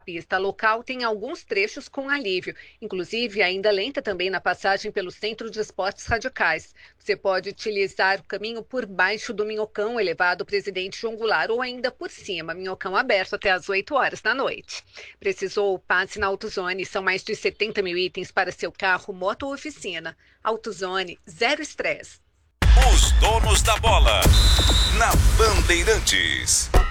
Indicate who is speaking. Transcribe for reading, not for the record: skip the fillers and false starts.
Speaker 1: pista local tem alguns trechos com alívio, inclusive ainda lenta também na passagem pelo Centro de Esportes Radicais. Você pode utilizar o caminho por baixo do Minhocão, elevado Presidente João Goulart, ou ainda por cima, Minhocão aberto até às 8 horas da noite. Precisou? Passe na AutoZone. São mais de 70 mil itens para seu carro, moto ou oficina. AutoZone, zero estresse.
Speaker 2: Os donos da bola, na Bandeirantes.